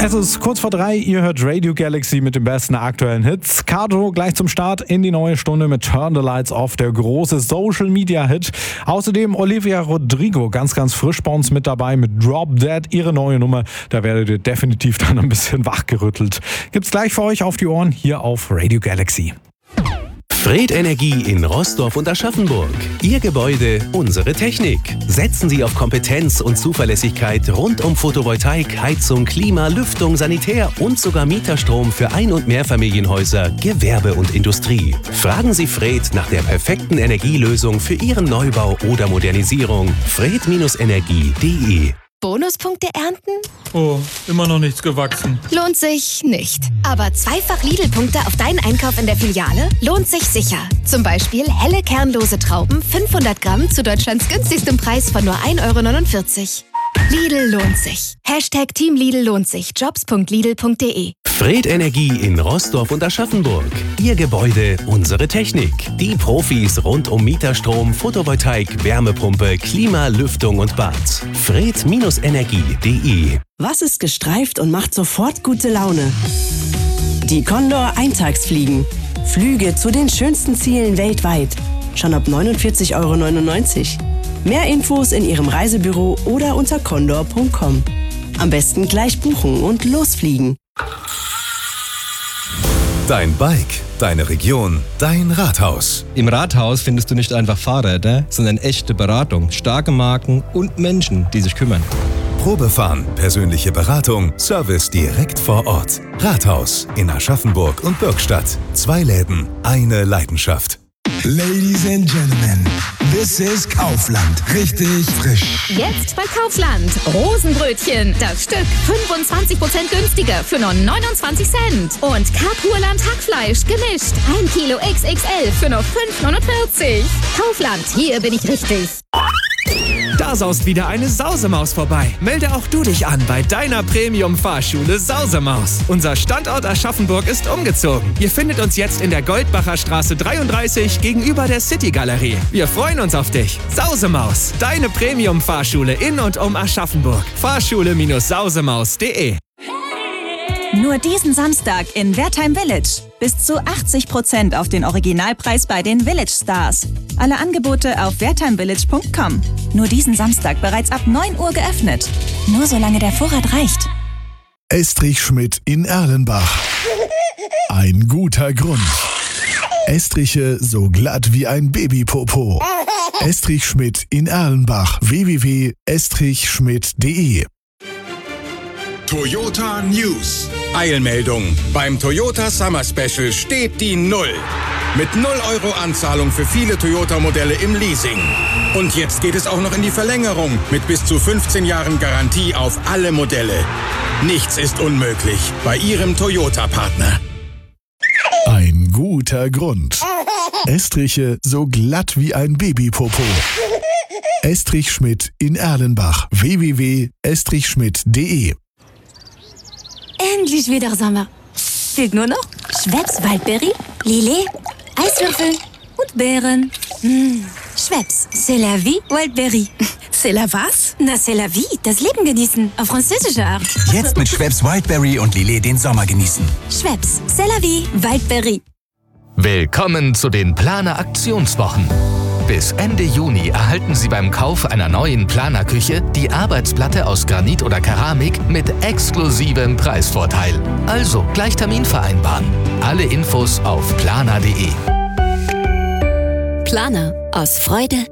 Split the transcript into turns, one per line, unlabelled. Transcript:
Es ist kurz vor 3, ihr hört Radio Galaxy mit den besten aktuellen Hits. Kato gleich zum Start in die neue Stunde mit Turn the Lights Off, der große Social-Media-Hit. Außerdem Olivia Rodrigo, ganz frisch bei uns mit dabei mit Drop Dead, ihre neue Nummer. Da werdet ihr definitiv dann ein bisschen wachgerüttelt. Gibt's gleich für euch auf die Ohren hier auf Radio Galaxy.
Fred Energie in Roßdorf und Aschaffenburg. Ihr Gebäude, unsere Technik. Setzen Sie auf Kompetenz und Zuverlässigkeit rund um Photovoltaik, Heizung, Klima, Lüftung, Sanitär und sogar Mieterstrom für Ein- und Mehrfamilienhäuser, Gewerbe und Industrie. Fragen Sie Fred nach der perfekten Energielösung für Ihren Neubau oder Modernisierung. fred-energie.de.
Bonuspunkte ernten?
Oh, immer noch nichts gewachsen.
Lohnt sich nicht. Aber zweifach Lidl-Punkte auf deinen Einkauf in der Filiale lohnt sich sicher. Zum Beispiel helle kernlose Trauben 500 Gramm zu Deutschlands günstigstem Preis von nur 1,49 €. Lidl lohnt sich. Hashtag Team Lidl lohnt sich. Jobs.lidl.de.
Fred Energie in Roßdorf und Aschaffenburg. Ihr Gebäude, unsere Technik. Die Profis rund um Mieterstrom, Photovoltaik, Wärmepumpe, Klima, Lüftung und Bad. fred-energie.de.
Was ist gestreift und macht sofort gute Laune? Die Condor Eintagsfliegen. Flüge zu den schönsten Zielen weltweit. Schon ab 49,99 €. Mehr Infos in Ihrem Reisebüro oder unter condor.com. Am besten gleich buchen und losfliegen.
Dein Bike, deine Region, dein Rathaus.
Im Rathaus findest du nicht einfach Fahrräder, sondern echte Beratung, starke Marken und Menschen, die sich kümmern.
Probefahren, persönliche Beratung, Service direkt vor Ort. Rathaus in Aschaffenburg und Bürgstadt. 2 Läden, eine Leidenschaft.
Ladies and Gentlemen, this is Kaufland. Richtig frisch.
Jetzt bei Kaufland. Rosenbrötchen. Das Stück 25% günstiger für nur 29 Cent. Und Kapurland Hackfleisch gemischt. 1 Kilo XXL für nur 5,49 €. Kaufland, hier bin ich richtig.
Da saust wieder eine Sausemaus vorbei. Melde auch du dich an bei deiner Premium-Fahrschule Sausemaus. Unser Standort Aschaffenburg ist umgezogen. Ihr findet uns jetzt in der Goldbacher Straße 33 gegenüber der City-Galerie. Wir freuen uns auf dich. Sausemaus, deine Premium-Fahrschule in und um Aschaffenburg. Fahrschule-sausemaus.de.
Nur diesen Samstag in Wertheim Village. Bis zu 80% auf den Originalpreis bei den Village Stars. Alle Angebote auf wertheimvillage.com. Nur diesen Samstag bereits ab 9 Uhr geöffnet. Nur solange der Vorrat reicht.
Estrich Schmidt in Erlenbach. Ein guter Grund. Estriche so glatt wie ein Babypopo. Estrich Schmidt in Erlenbach. www.estrichschmidt.de.
Toyota News. Eilmeldung. Beim Toyota Summer Special steht die Null. Mit 0 € Anzahlung für viele Toyota-Modelle im Leasing. Und jetzt geht es auch noch in die Verlängerung mit bis zu 15 Jahren Garantie auf alle Modelle. Nichts ist unmöglich bei Ihrem Toyota-Partner.
Ein guter Grund. Estriche so glatt wie ein Babypopo. Estrich Schmidt in Erlenbach. www.estrichschmidt.de.
Endlich wieder Sommer. Fehlt nur noch Schweppes Waldberry, Lillet, Eiswürfel und Beeren. Schweppes, c'est la vie, Waldberry.
C'est la was?
Na, c'est la vie, das Leben genießen. Auf französische Art.
Jetzt mit Schweppes Wildberry und Lillet den Sommer genießen.
Schweppes, c'est la vie, Waldberry.
Willkommen zu den Planer Aktionswochen. Bis Ende Juni erhalten Sie beim Kauf einer neuen Planerküche die Arbeitsplatte aus Granit oder Keramik mit exklusivem Preisvorteil. Also gleich Termin vereinbaren. Alle Infos auf planer.de.
Planer aus Freude